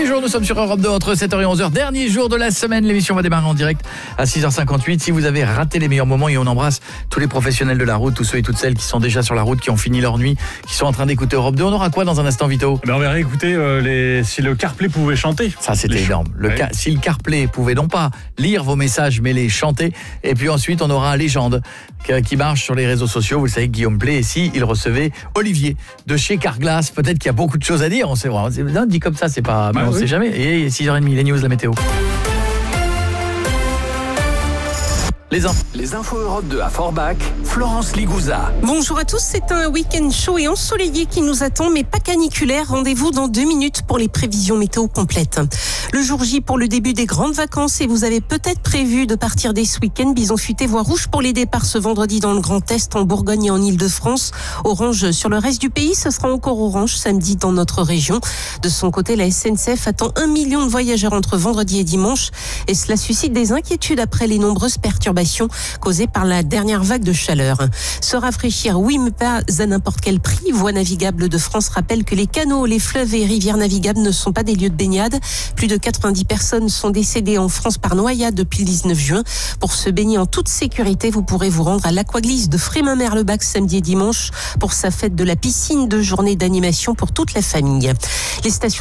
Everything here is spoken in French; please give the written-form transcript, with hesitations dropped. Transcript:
jours, nous sommes sur Europe 2 entre 7h et 11h. Dernier jour de la semaine, l'émission va démarrer en direct à 6h58. Si vous avez raté les meilleurs moments, et on embrasse tous les professionnels de la route, tous ceux et toutes celles qui sont déjà sur la route, qui ont fini leur nuit, qui sont en train d'écouter Europe 2. On aura quoi dans un instant, Vito ? On va réécouter si le CarPlay pouvait chanter. Ça, c'était énorme. Si le CarPlay pouvait non pas lire vos messages, mais les chanter. Et puis ensuite, on aura Légende qui marche sur les réseaux sociaux. Vous le savez, Guillaume Play, et si il recevait Olivier de chez Carglass, peut-être qu'il y a beaucoup de choses à dire. On sait vraiment. Dit comme ça, c'est pas. Mais on sait jamais. Et 6h30, les news, la météo. Les infos Europe 2 à Forbach, Florence Ligouza. Bonjour à tous, c'est un week-end chaud et ensoleillé qui nous attend, mais pas caniculaire. Rendez-vous dans 2 minutes pour les prévisions météo complètes. Le jour J pour le début des grandes vacances, et vous avez peut-être prévu de partir dès ce week-end. Bison futé, voie rouge pour les départs ce vendredi dans le Grand Est, en Bourgogne et en Île-de-France. Orange sur le reste du pays, ce sera encore orange samedi dans notre région. De son côté, la SNCF attend 1 million de voyageurs entre vendredi et dimanche, et cela suscite des inquiétudes après les nombreuses perturbations causées par la dernière vague de chaleur. Se rafraîchir, oui, mais pas à n'importe quel prix. Voies navigables de France rappelle que les canaux, les fleuves et rivières navigables ne sont pas des lieux de baignade. Plus de 90 personnes sont décédées en France par noyade depuis le 19 juin. Pour se baigner en toute sécurité, vous pourrez vous rendre à l'Aquaglisse de Frémin-Merlebac samedi et dimanche pour sa fête de la piscine, 2 journées d'animation pour toute la famille. Les stations